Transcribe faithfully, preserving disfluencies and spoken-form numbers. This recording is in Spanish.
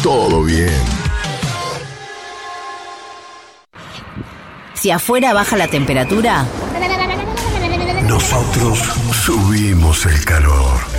todo bien. Si afuera baja la temperatura, nosotros subimos el calor.